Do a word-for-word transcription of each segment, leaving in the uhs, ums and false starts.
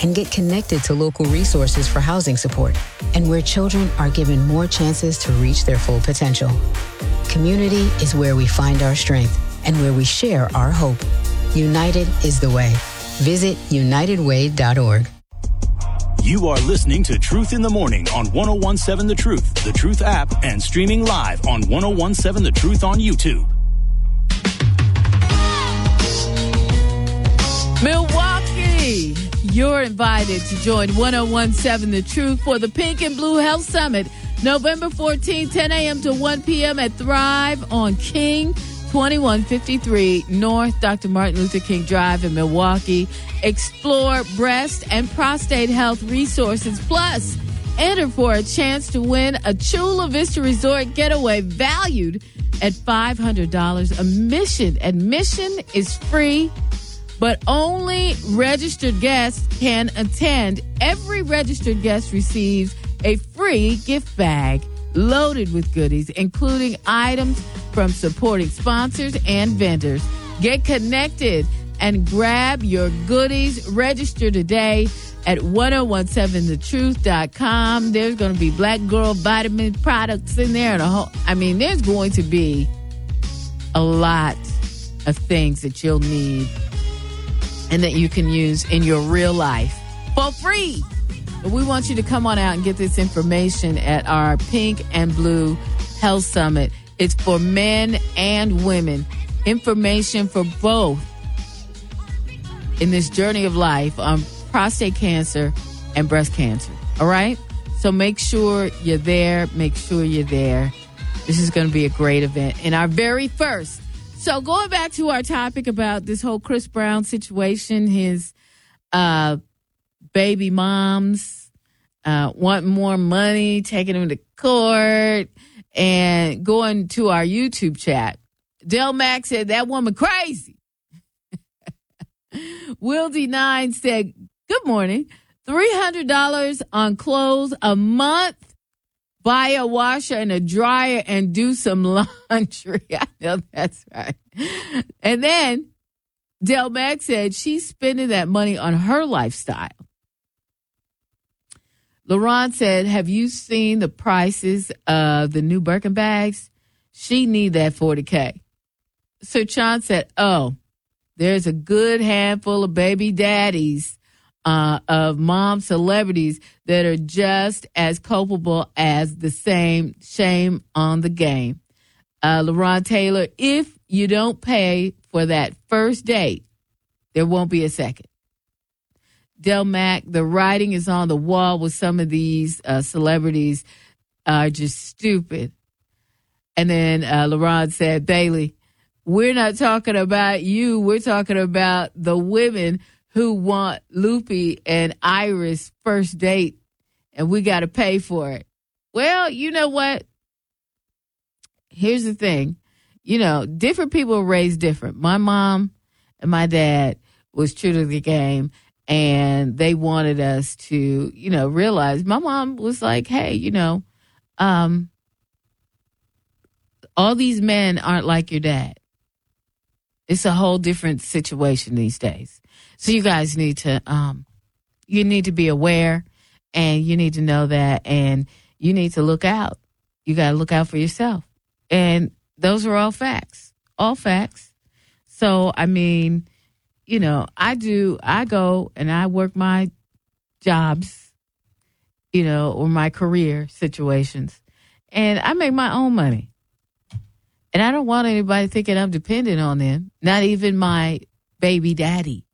and get connected to local resources for housing support, and where children are given more chances to reach their full potential. Community is where we find our strength and where we share our hope. United is the way. Visit united way dot org. You are listening to Truth in the Morning on ten seventeen The Truth, The Truth app, and streaming live on ten seventeen The Truth on YouTube. Milwaukee, you're invited to join ten seventeen The Truth for the Pink and Blue Health Summit, November fourteenth, ten a.m. to one p.m. at Thrive on King, twenty-one fifty-three North Doctor Martin Luther King Drive in Milwaukee. Explore breast and prostate health resources. Plus, enter for a chance to win a Chula Vista Resort getaway valued at five hundred dollars. Admission. Admission is free, but only registered guests can attend. Every registered guest receives a free gift bag loaded with goodies, including items from supporting sponsors and vendors. Get connected and grab your goodies. Register today at ten seventeen the truth dot com. There's going to be black girl vitamin products in there. And a whole, I mean, there's going to be a lot of things that you'll need and that you can use in your real life for free. But we want you to come on out and get this information at our Pink and Blue Health Summit. It's for men and women. Information for both in this journey of life on prostate cancer and breast cancer. All right? So make sure you're there. Make sure you're there. This is going to be a great event. And our very first. So going back to our topic about this whole Chris Brown situation, his uh, baby moms uh, want more money, taking him to court, and going to our YouTube chat. Del Mack said, that woman crazy. Will D nine said, good morning. three hundred dollars on clothes a month. Buy a washer and a dryer and do some laundry. I know that's right. And then Del Mack said she's spending that money on her lifestyle. LaRon said, have you seen the prices of the new Birkin bags? She need that forty K. Sir Chan said, oh, there's a good handful of baby daddies uh, of mom celebrities that are just as culpable as the same. Shame on the game. Uh, LaRon Taylor, if you don't pay for that first date, there won't be a second. Del Mack, the writing is on the wall with some of these uh, celebrities are just stupid. And then uh, LaRon said, Bailey, we're not talking about you. We're talking about the women who want Lupe and Iris first date, and we got to pay for it. Well, you know what? Here's the thing. You know, different people are raised different. My mom and my dad was true to the game, and they wanted us to, you know, realize. My mom was like, hey, you know, um, all these men aren't like your dad. It's a whole different situation these days. So you guys need to, um, you need to be aware, and you need to know that, and you need to look out. You got to look out for yourself. And those are all facts, all facts. So, I mean, you know, I do, I go and I work my jobs, you know, or my career situations, and I make my own money. And I don't want anybody thinking I'm dependent on them, not even my baby daddy.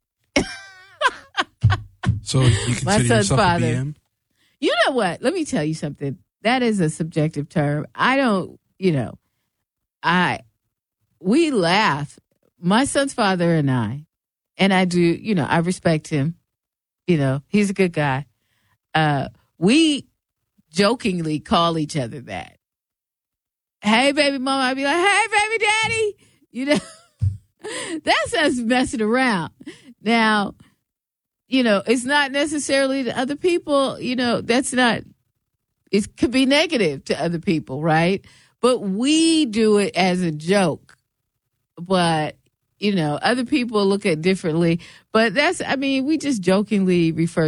So you consider my son's yourself father. a B M? You know what? Let me tell you something. That is a subjective term. I don't, you know, I, we laugh. My son's father and I, and I do, you know, I respect him. You know, he's a good guy. Uh, we jokingly call each other that. Hey, baby mama. I'd be like, hey, baby daddy. You know, that's us messing around. Now, you know, it's not necessarily to other people, you know, that's not, it could be negative to other people, right? But we do it as a joke. But, you know, other people look at it differently. But that's, I mean, we just jokingly refer